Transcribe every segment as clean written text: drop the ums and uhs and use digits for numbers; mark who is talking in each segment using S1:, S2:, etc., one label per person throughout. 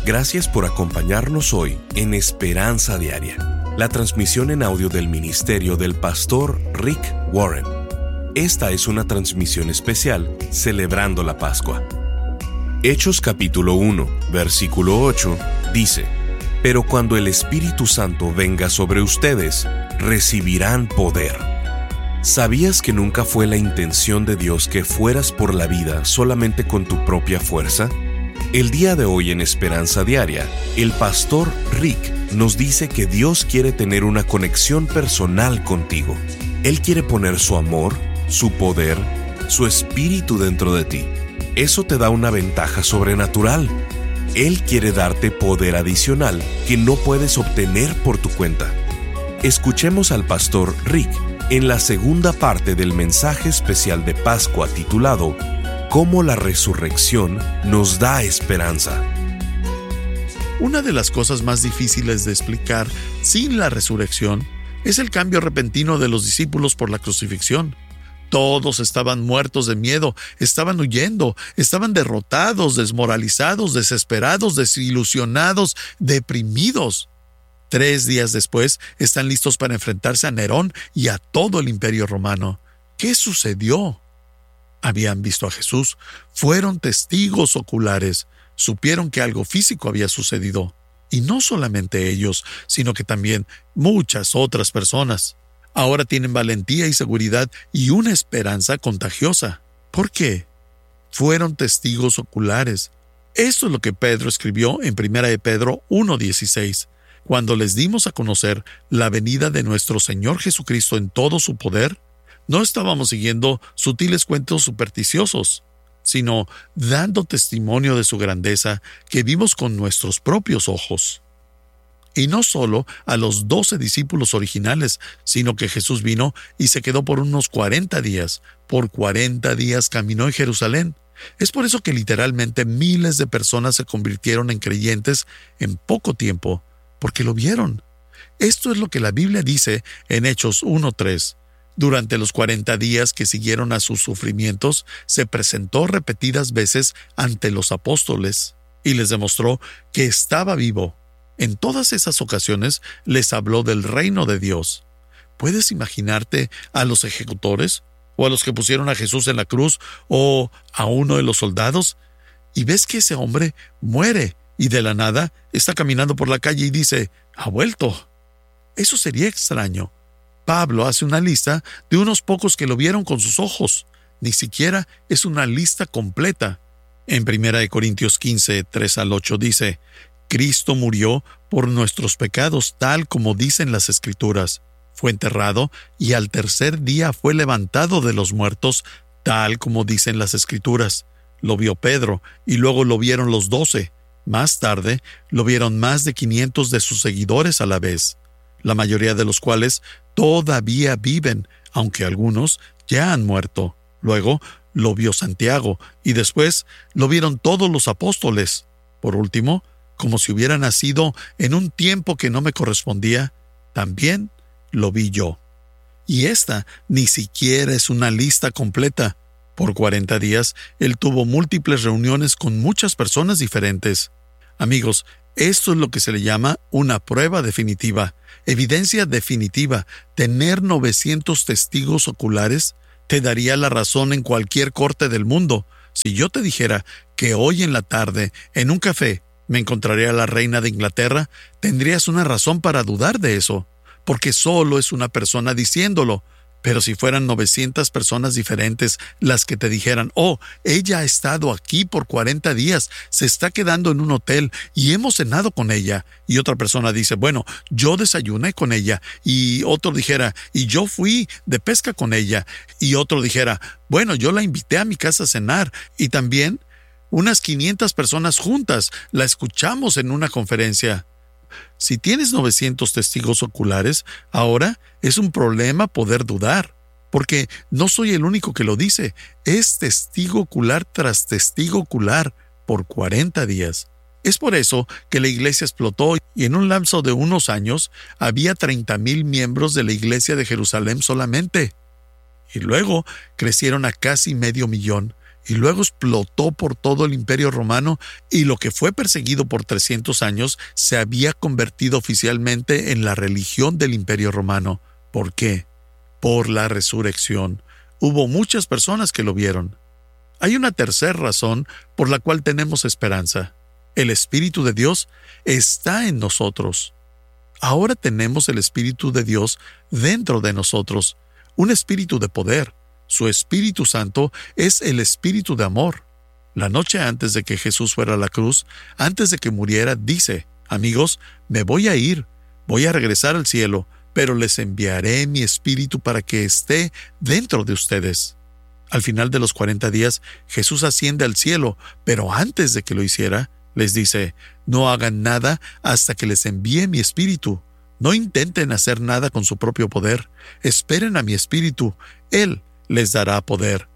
S1: Gracias por acompañarnos hoy en Esperanza Diaria, la transmisión en audio del ministerio del pastor Rick Warren. Esta es una transmisión especial celebrando la Pascua. Hechos capítulo 1, versículo 8, dice: Pero cuando el Espíritu Santo venga sobre ustedes, recibirán poder. ¿Sabías que nunca fue la intención de Dios que fueras por la vida solamente con tu propia fuerza? El día de hoy en Esperanza Diaria, el pastor Rick nos dice que Dios quiere tener una conexión personal contigo. Él quiere poner su amor, su poder, su espíritu dentro de ti. Eso te da una ventaja sobrenatural. Él quiere darte poder adicional que no puedes obtener por tu cuenta. Escuchemos al pastor Rick en la segunda parte del mensaje especial de Pascua titulado Cómo la resurrección nos da esperanza.
S2: Una de las cosas más difíciles de explicar sin la resurrección es el cambio repentino de los discípulos por la crucifixión. Todos estaban muertos de miedo, estaban huyendo, estaban derrotados, desmoralizados, desesperados, desilusionados, deprimidos. 3 días después están listos para enfrentarse a Nerón y a todo el imperio romano. ¿Qué sucedió? Habían visto a Jesús, fueron testigos oculares, supieron que algo físico había sucedido. Y no solamente ellos, sino que también muchas otras personas. Ahora tienen valentía y seguridad y una esperanza contagiosa. ¿Por qué? Fueron testigos oculares. Esto es lo que Pedro escribió en 1 de Pedro 1:16. Cuando les dimos a conocer la venida de nuestro Señor Jesucristo en todo su poder, no estábamos siguiendo sutiles cuentos supersticiosos, sino dando testimonio de su grandeza que vimos con nuestros propios ojos. Y no solo a los 12 discípulos originales, sino que Jesús vino y se quedó por unos 40 días. Por 40 días caminó en Jerusalén. Es por eso que literalmente miles de personas se convirtieron en creyentes en poco tiempo, porque lo vieron. Esto es lo que la Biblia dice en Hechos 1:3. Durante los 40 días que siguieron a sus sufrimientos, se presentó repetidas veces ante los apóstoles y les demostró que estaba vivo. En todas esas ocasiones les habló del reino de Dios. ¿Puedes imaginarte a los ejecutores? ¿O a los que pusieron a Jesús en la cruz? ¿O a uno de los soldados? Y ves que ese hombre muere y de la nada está caminando por la calle y dice: «Ha vuelto». Eso sería extraño. Pablo hace una lista de unos pocos que lo vieron con sus ojos. Ni siquiera es una lista completa. En 1 de Corintios 15, 3 al 8 dice: Cristo murió por nuestros pecados, tal como dicen las Escrituras. Fue enterrado y al tercer día fue levantado de los muertos, tal como dicen las Escrituras. Lo vio Pedro y luego lo vieron los 12. Más tarde lo vieron más de 500 de sus seguidores a la vez, la mayoría de los cuales todavía viven, aunque algunos ya han muerto. Luego lo vio Santiago y después lo vieron todos los apóstoles. Por último, como si hubiera nacido en un tiempo que no me correspondía, también lo vi yo. Y esta ni siquiera es una lista completa. Por 40 días, él tuvo múltiples reuniones con muchas personas diferentes. Amigos, esto es lo que se le llama una prueba definitiva, evidencia definitiva. Tener 900 testigos oculares te daría la razón en cualquier corte del mundo. Si yo te dijera que hoy en la tarde, en un café, me encontraré a la reina de Inglaterra, tendrías una razón para dudar de eso, porque solo es una persona diciéndolo. Pero si fueran 900 personas diferentes las que te dijeran: «Oh, ella ha estado aquí por 40 días, se está quedando en un hotel y hemos cenado con ella», y otra persona dice: «Bueno, yo desayuné con ella», y otro dijera: «Y yo fui de pesca con ella», y otro dijera: «Bueno, yo la invité a mi casa a cenar», y también unas 500 personas juntas la escuchamos en una conferencia. Si tienes 900 testigos oculares, ahora es un problema poder dudar, porque no soy el único que lo dice. Es testigo ocular tras testigo ocular por 40 días. Es por eso que la iglesia explotó y en un lapso de unos años había 30,000 miembros de la iglesia de Jerusalén solamente. Y luego crecieron a casi 500,000 y luego explotó por todo el Imperio Romano, y lo que fue perseguido por 300 años se había convertido oficialmente en la religión del Imperio Romano. ¿Por qué? Por la resurrección. Hubo muchas personas que lo vieron. Hay una tercera razón por la cual tenemos esperanza. El Espíritu de Dios está en nosotros. Ahora tenemos el Espíritu de Dios dentro de nosotros, un espíritu de poder. Su Espíritu Santo es el espíritu de amor. La noche antes de que Jesús fuera a la cruz, antes de que muriera, dice: amigos, me voy a ir, voy a regresar al cielo, pero les enviaré mi espíritu para que esté dentro de ustedes. Al final de los 40 días, Jesús asciende al cielo, pero antes de que lo hiciera, les dice: no hagan nada hasta que les envíe mi espíritu. No intenten hacer nada con su propio poder. Esperen a mi espíritu. Él les dará poder.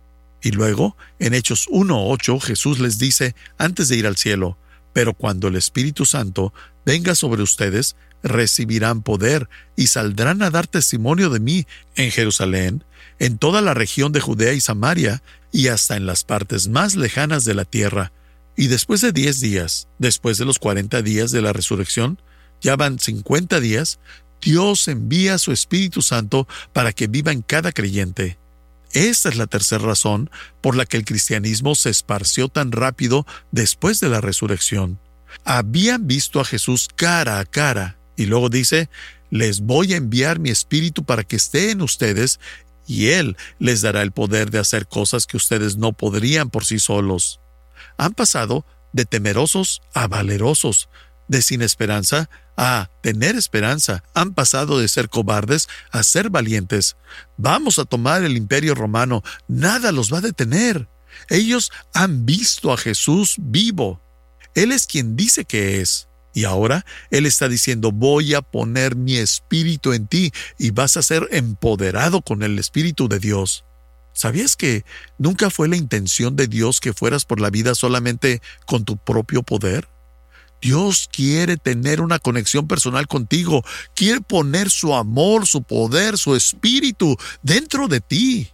S2: Y luego, en Hechos 1:8, Jesús les dice, antes de ir al cielo: pero cuando el Espíritu Santo venga sobre ustedes, recibirán poder y saldrán a dar testimonio de mí en Jerusalén, en toda la región de Judea y Samaria, y hasta en las partes más lejanas de la tierra. Y después de 10 días, después de los 40 días de la resurrección, ya van 50 días, Dios envía a su Espíritu Santo para que viva en cada creyente. Esta es la tercera razón por la que el cristianismo se esparció tan rápido después de la resurrección. Habían visto a Jesús cara a cara, y luego dice: les voy a enviar mi Espíritu para que esté en ustedes, y Él les dará el poder de hacer cosas que ustedes no podrían por sí solos. Han pasado de temerosos a valerosos, de sin esperanza a tener esperanza. Han pasado de ser cobardes a ser valientes. Vamos a tomar el Imperio Romano. Nada los va a detener. Ellos han visto a Jesús vivo. Él es quien dice que es. Y ahora Él está diciendo: voy a poner mi espíritu en ti y vas a ser empoderado con el Espíritu de Dios. ¿Sabías que nunca fue la intención de Dios que fueras por la vida solamente con tu propio poder? Dios quiere tener una conexión personal contigo. Quiere poner su amor, su poder, su espíritu dentro de ti.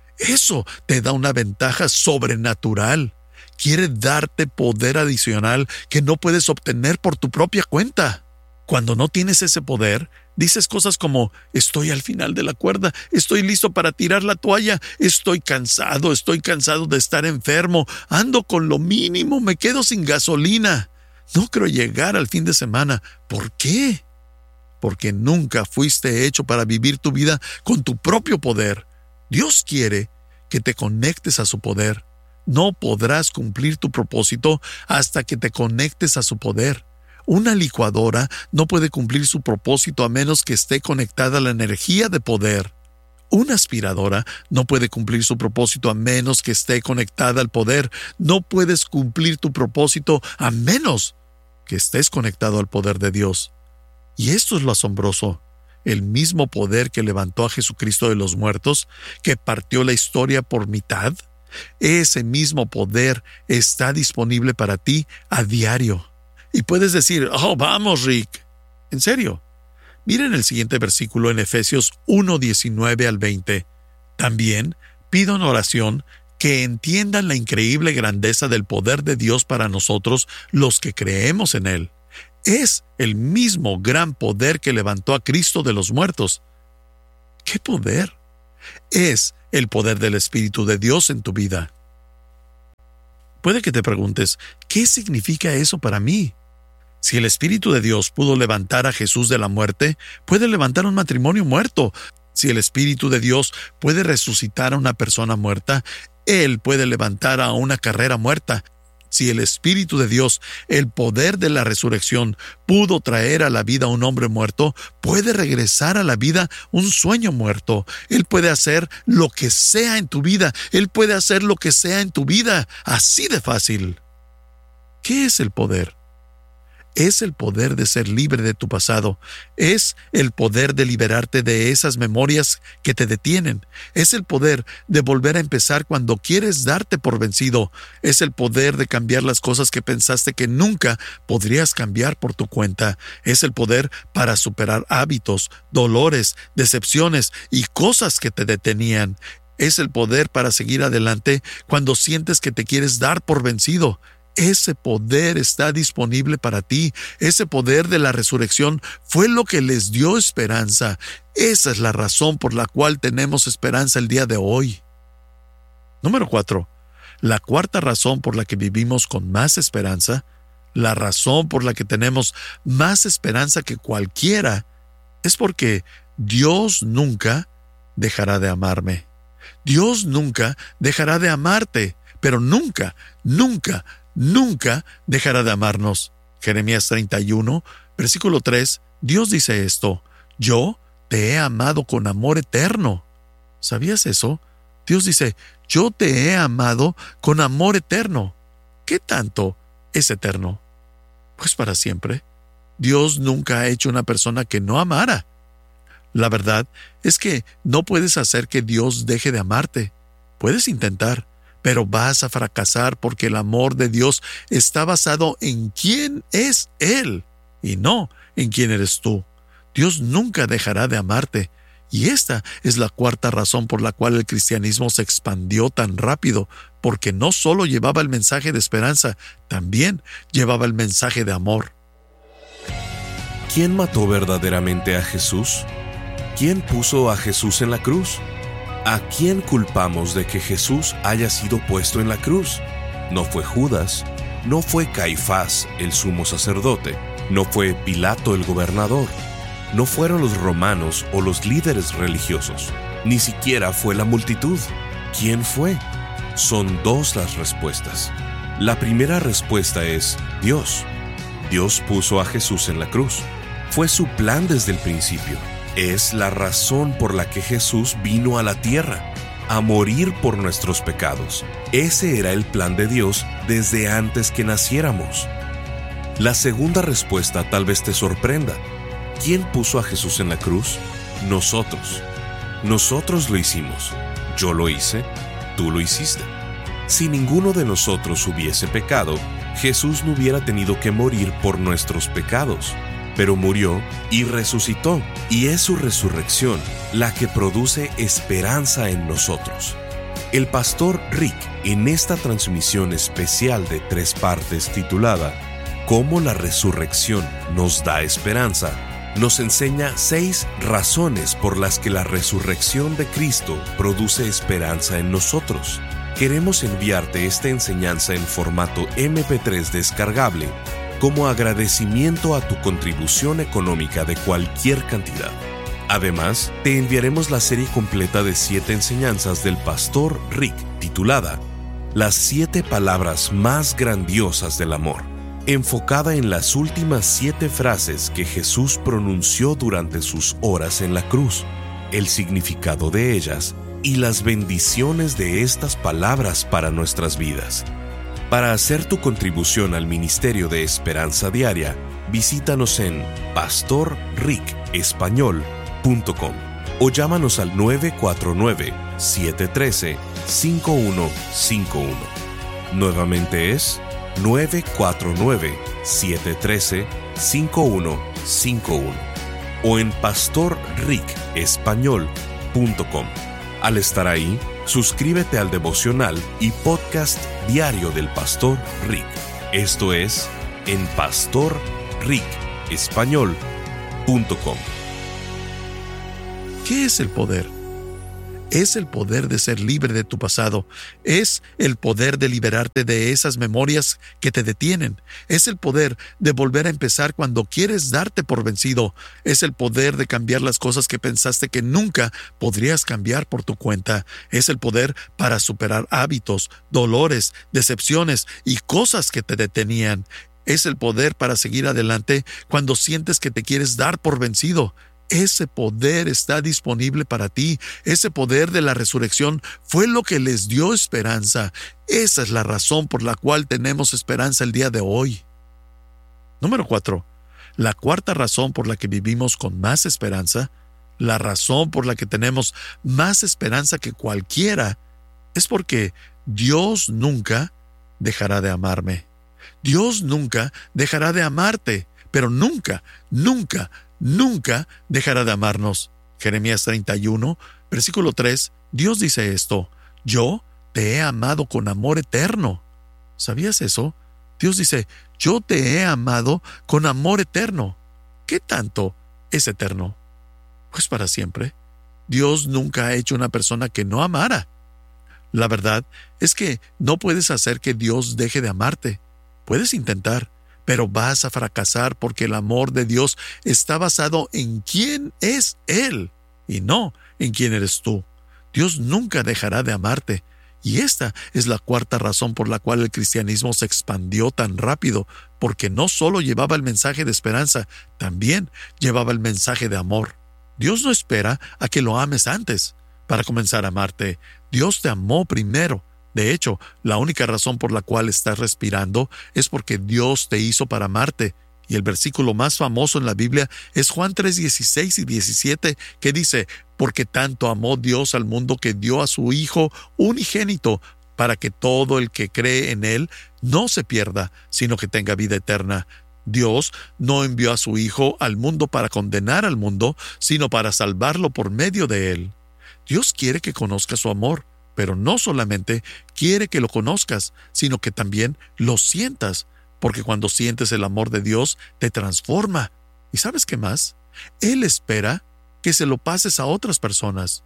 S2: Eso te da una ventaja sobrenatural. Quiere darte poder adicional que no puedes obtener por tu propia cuenta. Cuando no tienes ese poder, dices cosas como: estoy al final de la cuerda, estoy listo para tirar la toalla, estoy cansado de estar enfermo, ando con lo mínimo, me quedo sin gasolina. No quiero llegar al fin de semana. ¿Por qué? Porque nunca fuiste hecho para vivir tu vida con tu propio poder. Dios quiere que te conectes a su poder. No podrás cumplir tu propósito hasta que te conectes a su poder. Una licuadora no puede cumplir su propósito a menos que esté conectada a la energía de poder. Una aspiradora no puede cumplir su propósito a menos que esté conectada al poder. No puedes cumplir tu propósito a menos que estés conectado al poder de Dios. Y esto es lo asombroso. El mismo poder que levantó a Jesucristo de los muertos, que partió la historia por mitad, ese mismo poder está disponible para ti a diario. Y puedes decir: oh, vamos, Rick. ¿En serio? Miren el siguiente versículo en Efesios 1:19 al 20. También pido en oración que entiendan la increíble grandeza del poder de Dios para nosotros, los que creemos en Él. Es el mismo gran poder que levantó a Cristo de los muertos. ¿Qué poder? Es el poder del Espíritu de Dios en tu vida. Puede que te preguntes: ¿qué significa eso para mí? Si el Espíritu de Dios pudo levantar a Jesús de la muerte, puede levantar un matrimonio muerto. Si el Espíritu de Dios puede resucitar a una persona muerta, Él puede levantar a una carrera muerta. Si el Espíritu de Dios, el poder de la resurrección, pudo traer a la vida a un hombre muerto, puede regresar a la vida un sueño muerto. Él puede hacer lo que sea en tu vida. Él puede hacer lo que sea en tu vida. Así de fácil. ¿Qué es el poder? Es el poder de ser libre de tu pasado. Es el poder de liberarte de esas memorias que te detienen. Es el poder de volver a empezar cuando quieres darte por vencido. Es el poder de cambiar las cosas que pensaste que nunca podrías cambiar por tu cuenta. Es el poder para superar hábitos, dolores, decepciones y cosas que te detenían. Es el poder para seguir adelante cuando sientes que te quieres dar por vencido. Ese poder está disponible para ti. Ese poder de la resurrección fue lo que les dio esperanza. Esa es la razón por la cual tenemos esperanza el día de hoy. Número 4. La cuarta razón por la que vivimos con más esperanza, la razón por la que tenemos más esperanza que cualquiera, es porque Dios nunca dejará de amarme. Dios nunca dejará de amarte, pero nunca, nunca, nunca dejará de amarnos. Jeremías 31, versículo 3, Dios dice esto: yo te he amado con amor eterno. ¿Sabías eso? Dios dice: yo te he amado con amor eterno. ¿Qué tanto es eterno? Pues para siempre. Dios nunca ha hecho una persona que no amara. La verdad es que no puedes hacer que Dios deje de amarte. Puedes intentar, pero vas a fracasar porque el amor de Dios está basado en quién es Él y no en quién eres tú. Dios nunca dejará de amarte. Y esta es la cuarta razón por la cual el cristianismo se expandió tan rápido, porque no solo llevaba el mensaje de esperanza, también llevaba el mensaje de amor.
S1: ¿Quién mató verdaderamente a Jesús? ¿Quién puso a Jesús en la cruz? ¿A quién culpamos de que Jesús haya sido puesto en la cruz? No fue Judas, no fue Caifás, el sumo sacerdote, no fue Pilato, el gobernador, no fueron los romanos o los líderes religiosos, ni siquiera fue la multitud. ¿Quién fue? Son dos las respuestas. La primera respuesta es Dios. Dios puso a Jesús en la cruz. Fue su plan desde el principio. Es la razón por la que Jesús vino a la tierra, a morir por nuestros pecados. Ese era el plan de Dios desde antes que naciéramos. La segunda respuesta tal vez te sorprenda. ¿Quién puso a Jesús en la cruz? Nosotros. Nosotros lo hicimos. Yo lo hice, tú lo hiciste. Si ninguno de nosotros hubiese pecado, Jesús no hubiera tenido que morir por nuestros pecados. Pero murió y resucitó, y es su resurrección la que produce esperanza en nosotros. El pastor Rick, en esta transmisión especial de 3 partes titulada ¿Cómo la resurrección nos da esperanza?, nos enseña 6 razones por las que la resurrección de Cristo produce esperanza en nosotros. Queremos enviarte esta enseñanza en formato MP3 descargable como agradecimiento a tu contribución económica de cualquier cantidad. Además, te enviaremos la serie completa de 7 enseñanzas del pastor Rick titulada Las 7 palabras más grandiosas del amor, enfocada en las últimas 7 frases que Jesús pronunció durante sus horas en la cruz, el significado de ellas y las bendiciones de estas palabras para nuestras vidas. Para hacer tu contribución al Ministerio de Esperanza Diaria, visítanos en pastorricespañol.com o llámanos al 949-713-5151. Nuevamente es 949-713-5151 o en pastorricespañol.com. Al estar ahí, suscríbete al devocional y podcast diario del Pastor Rick. Esto es en pastorricespañol.com.
S2: ¿Qué es el poder? Es el poder de ser libre de tu pasado. Es el poder de liberarte de esas memorias que te detienen. Es el poder de volver a empezar cuando quieres darte por vencido. Es el poder de cambiar las cosas que pensaste que nunca podrías cambiar por tu cuenta. Es el poder para superar hábitos, dolores, decepciones y cosas que te detenían. Es el poder para seguir adelante cuando sientes que te quieres dar por vencido. Ese poder está disponible para ti. Ese poder de la resurrección fue lo que les dio esperanza. Esa es la razón por la cual tenemos esperanza el día de hoy. Número 4. La cuarta razón por la que vivimos con más esperanza, la razón por la que tenemos más esperanza que cualquiera, es porque Dios nunca dejará de amarme. Dios nunca dejará de amarte, pero nunca, nunca, nunca dejará de amarnos. Jeremías 31, Versículo 3, Dios dice esto: yo te he amado con amor eterno. ¿Sabías eso? Dios dice: yo te he amado con amor eterno. ¿Qué tanto es eterno? Pues para siempre. Dios nunca ha hecho una persona que no amara. La verdad es que no puedes hacer que Dios deje de amarte. Puedes intentar, pero vas a fracasar porque el amor de Dios está basado en quién es Él y no en quién eres tú. Dios nunca dejará de amarte. Y esta es la cuarta razón por la cual el cristianismo se expandió tan rápido, porque no solo llevaba el mensaje de esperanza, también llevaba el mensaje de amor. Dios no espera a que lo ames antes para comenzar a amarte. Dios te amó primero. De hecho, la única razón por la cual estás respirando es porque Dios te hizo para amarte. Y el versículo más famoso en la Biblia es Juan 3:16 y 17, que dice: porque tanto amó Dios al mundo que dio a su Hijo unigénito, para que todo el que cree en Él no se pierda, sino que tenga vida eterna. Dios no envió a su Hijo al mundo para condenar al mundo, sino para salvarlo por medio de Él. Dios quiere que conozcas su amor, pero no solamente quiere que lo conozcas, sino que también lo sientas, porque cuando sientes el amor de Dios, te transforma. ¿Y sabes qué más? Él espera que se lo pases a otras personas.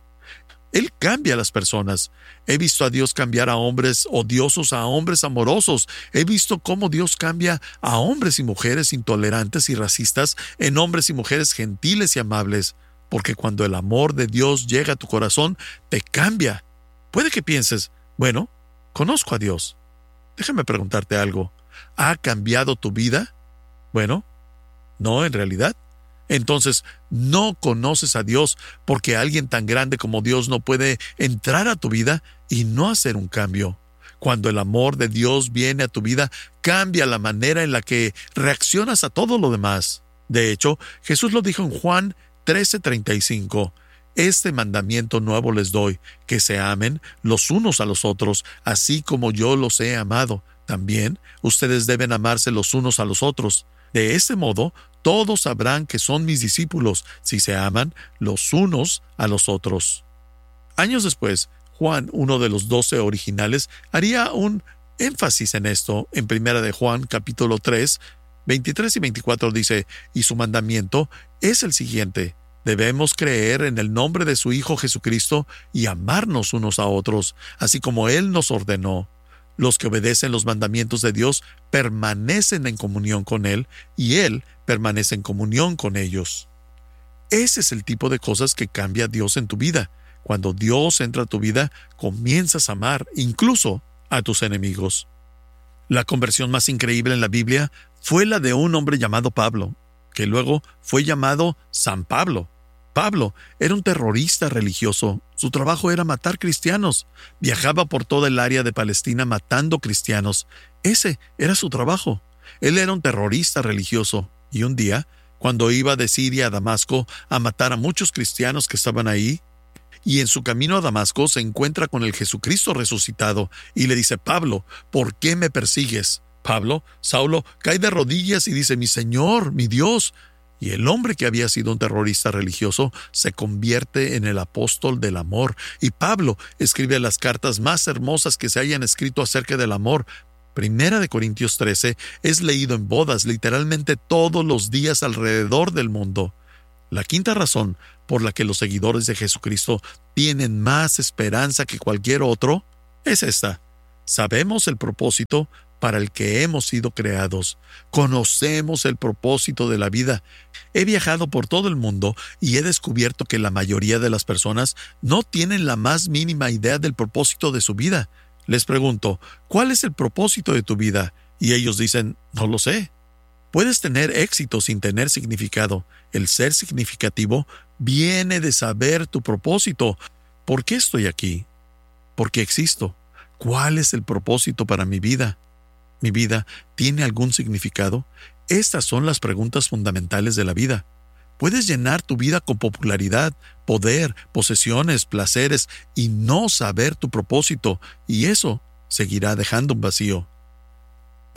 S2: Él cambia a las personas. He visto a Dios cambiar a hombres odiosos a hombres amorosos. He visto cómo Dios cambia a hombres y mujeres intolerantes y racistas en hombres y mujeres gentiles y amables. Porque cuando el amor de Dios llega a tu corazón, te cambia. Puede que pienses: bueno, conozco a Dios. Déjame preguntarte algo. ¿Ha cambiado tu vida? Bueno, no, en realidad. Entonces, no conoces a Dios, porque alguien tan grande como Dios no puede entrar a tu vida y no hacer un cambio. Cuando el amor de Dios viene a tu vida, cambia la manera en la que reaccionas a todo lo demás. De hecho, Jesús lo dijo en Juan 13:35. Este mandamiento nuevo les doy, que se amen los unos a los otros, así como yo los he amado. También ustedes deben amarse los unos a los otros. De este modo, todos sabrán que son mis discípulos, si se aman los unos a los otros. Años después, Juan, uno de los 12 originales, haría un énfasis en esto. En 1 de Juan, capítulo 3, 23 y 24 dice: y su mandamiento es el siguiente: debemos creer en el nombre de su Hijo Jesucristo y amarnos unos a otros, así como Él nos ordenó. Los que obedecen los mandamientos de Dios permanecen en comunión con Él y Él permanece en comunión con ellos. Ese es el tipo de cosas que cambia Dios en tu vida. Cuando Dios entra a tu vida, comienzas a amar incluso a tus enemigos. La conversión más increíble en la Biblia fue la de un hombre llamado Pablo, que luego fue llamado San Pablo. Pablo era un terrorista religioso. Su trabajo era matar cristianos. Viajaba por toda el área de Palestina matando cristianos. Ese era su trabajo. Él era un terrorista religioso. Y un día, cuando iba de Siria a Damasco a matar a muchos cristianos que estaban ahí, y en su camino a Damasco se encuentra con el Jesucristo resucitado y le dice: Pablo, ¿por qué me persigues? Saulo, cae de rodillas y dice: mi Señor, mi Dios. Y el hombre que había sido un terrorista religioso se convierte en el apóstol del amor. Y Pablo escribe las cartas más hermosas que se hayan escrito acerca del amor. 1 Corintios 13 es leído en bodas literalmente todos los días alrededor del mundo. La quinta razón por la que los seguidores de Jesucristo tienen más esperanza que cualquier otro es esta: sabemos el propósito para el que hemos sido creados. Conocemos el propósito de la vida. He viajado por todo el mundo y he descubierto que la mayoría de las personas no tienen la más mínima idea del propósito de su vida. Les pregunto: ¿cuál es el propósito de tu vida? Y ellos dicen: no lo sé. Puedes tener éxito sin tener significado. El ser significativo viene de saber tu propósito. ¿Por qué estoy aquí? ¿Por qué existo? ¿Cuál es el propósito para mi vida? ¿Mi vida tiene algún significado? Estas son las preguntas fundamentales de la vida. Puedes llenar tu vida con popularidad, poder, posesiones, placeres y no saber tu propósito, y eso seguirá dejando un vacío.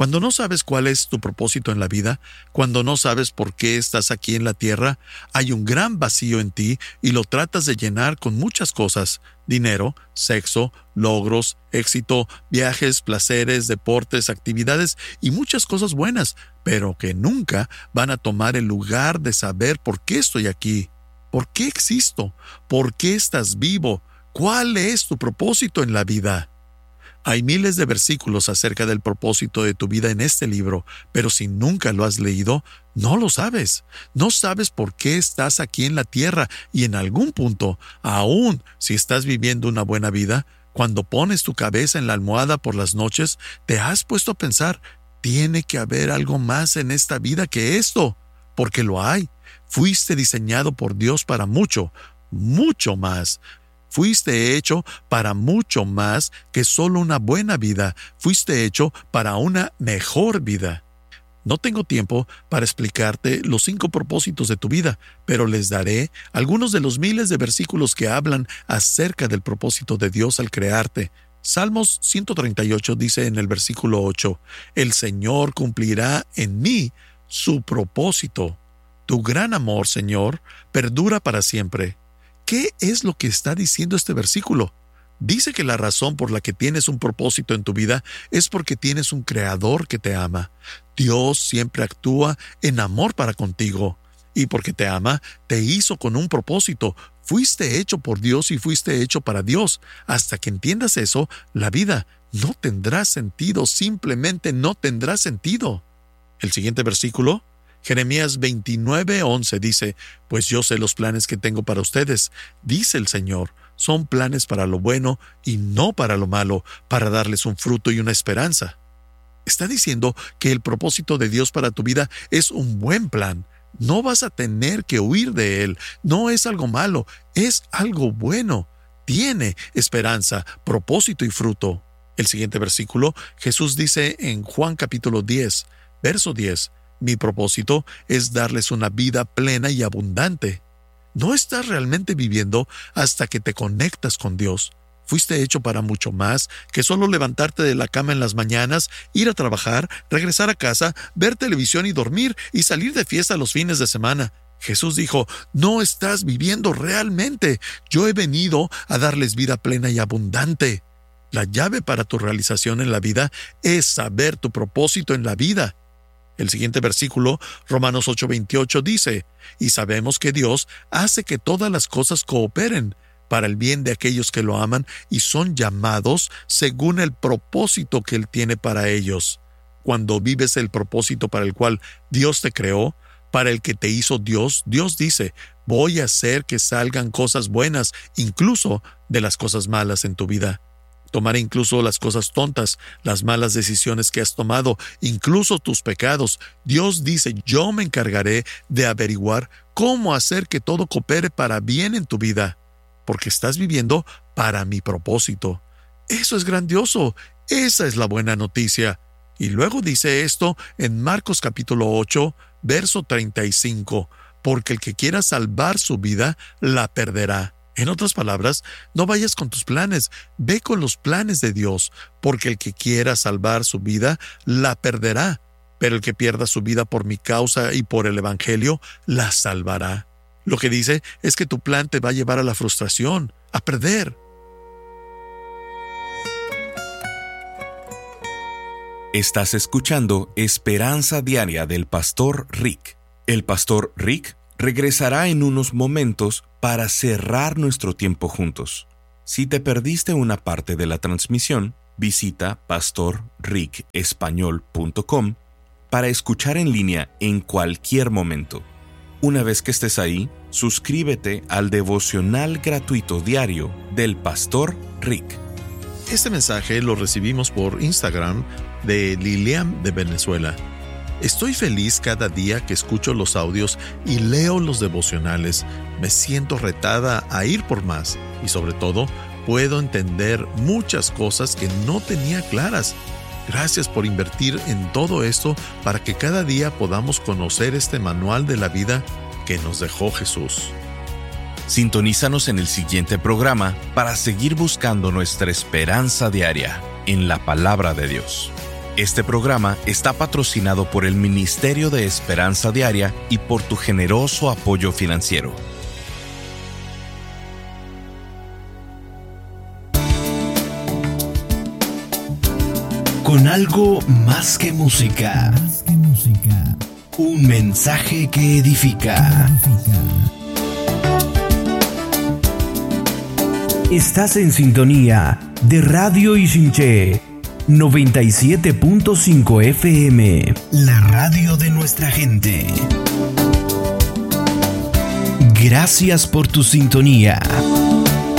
S2: Cuando no sabes cuál es tu propósito en la vida, cuando no sabes por qué estás aquí en la tierra, hay un gran vacío en ti y lo tratas de llenar con muchas cosas: dinero, sexo, logros, éxito, viajes, placeres, deportes, actividades y muchas cosas buenas, pero que nunca van a tomar el lugar de saber por qué estoy aquí, por qué existo, por qué estás vivo, cuál es tu propósito en la vida. Hay miles de versículos acerca del propósito de tu vida en este libro, pero si nunca lo has leído, no lo sabes. No sabes por qué estás aquí en la tierra y en algún punto, aun si estás viviendo una buena vida, cuando pones tu cabeza en la almohada por las noches, te has puesto a pensar, tiene que haber algo más en esta vida que esto, porque lo hay. Fuiste diseñado por Dios para mucho, mucho más. Fuiste hecho para mucho más que solo una buena vida. Fuiste hecho para una mejor vida. No tengo tiempo para explicarte los 5 propósitos de tu vida, pero les daré algunos de los miles de versículos que hablan acerca del propósito de Dios al crearte. Salmos 138 dice en el versículo 8, «El Señor cumplirá en mí su propósito. Tu gran amor, Señor, perdura para siempre». ¿Qué es lo que está diciendo este versículo? Dice que la razón por la que tienes un propósito en tu vida es porque tienes un Creador que te ama. Dios siempre actúa en amor para contigo. Y porque te ama, te hizo con un propósito. Fuiste hecho por Dios y fuiste hecho para Dios. Hasta que entiendas eso, la vida no tendrá sentido, simplemente no tendrá sentido. El siguiente versículo, Jeremías 29:11 dice, «Pues yo sé los planes que tengo para ustedes, dice el Señor, son planes para lo bueno y no para lo malo, para darles un fruto y una esperanza». Está diciendo que el propósito de Dios para tu vida es un buen plan. No vas a tener que huir de él. No es algo malo, es algo bueno. Tiene esperanza, propósito y fruto. El siguiente versículo, Jesús dice en Juan capítulo 10, verso 10, «Mi propósito es darles una vida plena y abundante». No estás realmente viviendo hasta que te conectas con Dios. Fuiste hecho para mucho más que solo levantarte de la cama en las mañanas, ir a trabajar, regresar a casa, ver televisión y dormir y salir de fiesta los fines de semana. Jesús dijo, no estás viviendo realmente. Yo he venido a darles vida plena y abundante. La llave para tu realización en la vida es saber tu propósito en la vida. El siguiente versículo, Romanos 8:28, dice, «Y sabemos que Dios hace que todas las cosas cooperen para el bien de aquellos que lo aman y son llamados según el propósito que Él tiene para ellos». Cuando vives el propósito para el cual Dios te creó, para el que te hizo Dios, Dios dice, «Voy a hacer que salgan cosas buenas, incluso de las cosas malas en tu vida». Tomaré incluso las cosas tontas, las malas decisiones que has tomado, incluso tus pecados. Dios dice, yo me encargaré de averiguar cómo hacer que todo coopere para bien en tu vida, porque estás viviendo para mi propósito. Eso es grandioso. Esa es la buena noticia. Y luego dice esto en Marcos capítulo 8, verso 35, porque el que quiera salvar su vida, la perderá. En otras palabras, no vayas con tus planes, ve con los planes de Dios, porque el que quiera salvar su vida, la perderá, pero el que pierda su vida por mi causa y por el Evangelio, la salvará. Lo que dice es que tu plan te va a llevar a la frustración, a perder.
S1: Estás escuchando Esperanza Diaria del Pastor Rick. El Pastor Rick regresará en unos momentos para cerrar nuestro tiempo juntos. Si te perdiste una parte de la transmisión, visita pastorricespañol.com para escuchar en línea en cualquier momento. Una vez que estés ahí, suscríbete al devocional gratuito diario del Pastor Rick.
S2: Este mensaje lo recibimos por Instagram de Lilian de Venezuela. Estoy feliz cada día que escucho los audios y leo los devocionales. Me siento retada a ir por más y sobre todo puedo entender muchas cosas que no tenía claras. Gracias por invertir en todo esto para que cada día podamos conocer este manual de la vida que nos dejó Jesús.
S1: Sintonízanos en el siguiente programa para seguir buscando nuestra esperanza diaria en la palabra de Dios. Este programa está patrocinado por el Ministerio de Esperanza Diaria y por tu generoso apoyo financiero.
S3: Con algo más que música. Un mensaje que edifica. Estás en sintonía de Radio Ichinche 97.5 FM, la radio de nuestra gente. Gracias por tu sintonía.